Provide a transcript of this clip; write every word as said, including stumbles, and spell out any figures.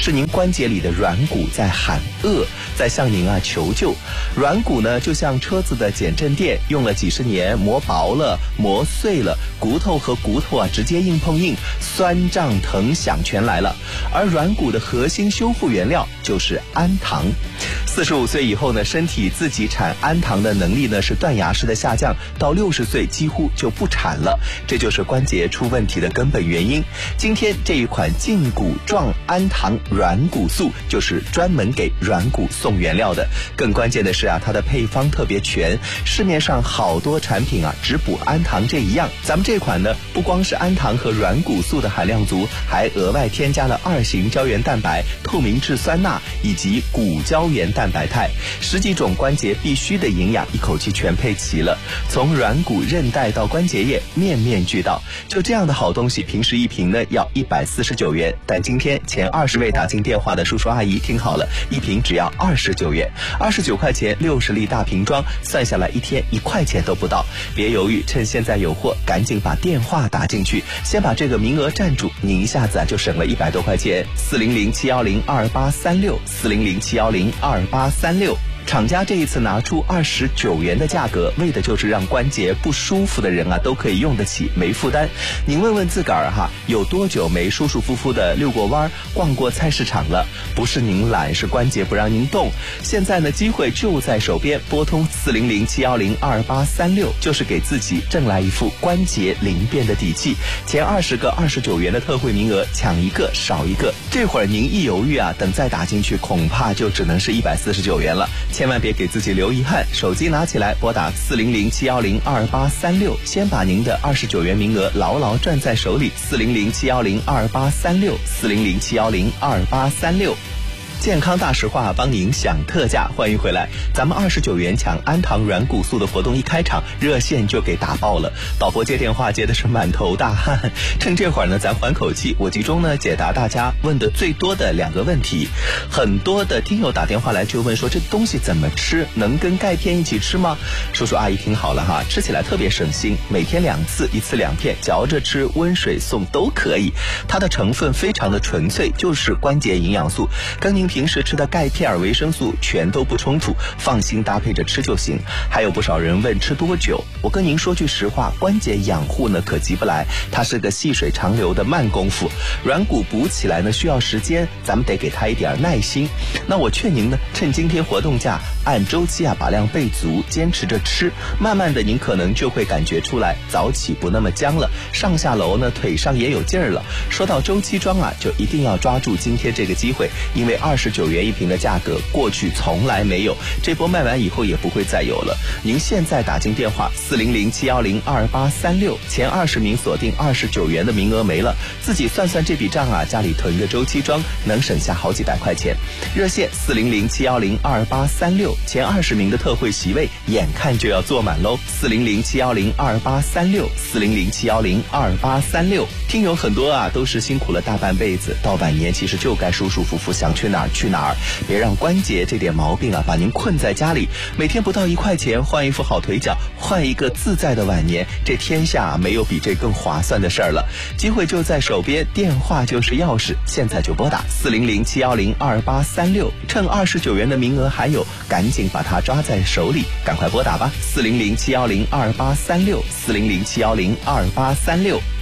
是您关节里的软骨在喊饿，在向您啊求救。软骨呢就像车子的减震垫，用了几十年，磨薄了，磨碎了，骨头和骨头啊直接硬碰硬，酸胀疼响全来了。而软骨的核心修复原料就是氨糖。四十五岁以后呢，身体自己产氨糖的能力呢是断崖式的下降，到六十岁几乎就不产了，这就是关节出问题的根本原因。今天这一款胫骨状氨糖软骨素就是专门给软骨送原料的。更关键的是啊，它的配方特别全，市面上好多产品啊只补氨糖这一样，咱们这款呢不光是氨糖和软骨素的含量足，还额外添加了二型胶原蛋白、透明质酸钠以及骨胶原蛋白肽，十几种关节必须的营养一口气全配齐了，从软骨、韧带到关节液，面面俱到。就这样的好东西，平时一瓶呢要一百四十九元，但今天前二十位打进电话的叔叔阿姨听好了，一瓶只要二十九元，二十九块钱六十粒大瓶装，算下来一天一块钱都不到。别犹豫，趁现在有货，赶紧把电话打进去，先把这个名额占住，你一下子啊就省了一百多块钱。四零零七幺零二八三六，四零零七幺零二八三六。厂家这一次拿出二十九元的价格，为的就是让关节不舒服的人啊都可以用得起，没负担。您问问自个儿哈，有多久没舒舒服服的遛过弯、逛过菜市场了？不是您懒，是关节不让您动。现在呢，机会就在手边，拨通四零零七幺零二八三六，就是给自己挣来一副关节灵便的底气。前二十个二十九元的特惠名额，抢一个少一个。这会儿您一犹豫啊，等再打进去，恐怕就只能是一百四十九元了。千万别给自己留遗憾，手机拿起来拨打四零零七幺零二八三六，先把您的二十九元名额牢牢攥在手里。四零零七幺零二八三六，四零零七幺零二八三六。健康大实话帮您享特价，欢迎回来。咱们二十九元抢氨糖软骨素的活动一开场，热线就给打爆了。导播接电话接的是满头大汗，趁这会儿呢，咱缓口气，我集中呢解答大家问的最多的两个问题。很多的听友打电话来就问说，这东西怎么吃？能跟钙片一起吃吗？叔叔阿姨听好了哈，吃起来特别省心，每天两次，一次两片，嚼着吃，温水送都可以。它的成分非常的纯粹，就是关节营养素，跟您平时吃的钙片、维生素全都不冲突，放心搭配着吃就行。还有不少人问吃多久，我跟您说句实话，关节养护呢可急不来，它是个细水长流的慢功夫。软骨补起来呢需要时间，咱们得给它一点耐心。那我劝您呢，趁今天活动价，按周期啊把量备足，坚持着吃，慢慢的您可能就会感觉出来，早起不那么僵了，上下楼呢腿上也有劲儿了。说到周期装啊，就一定要抓住今天这个机会，因为二十九元一瓶的价格过去从来没有，这波卖完以后也不会再有了。您现在打进电话四零零七幺零二八三六，前二十名锁定二十九元的名额没了，自己算算这笔账啊，家里囤个周期装能省下好几百块钱。热线四零零七幺零二八三六，前二十名的特惠席位眼看就要坐满喽。四零零七幺零二八三六，四零零七幺零二八三六。听友很多啊，都是辛苦了大半辈子，到晚年其实就该舒舒服服，想去哪儿去哪儿，别让关节这点毛病啊把您困在家里。每天不到一块钱换一副好腿脚，换一个自在的晚年，这天下没有比这更划算的事儿了。机会就在手边，电话就是钥匙，现在就拨打四零零七幺零二八三六，趁二十九元的名额还有，赶紧把它抓在手里，赶快拨打吧。四零零七幺零二八三六，四零零七幺零二八三六。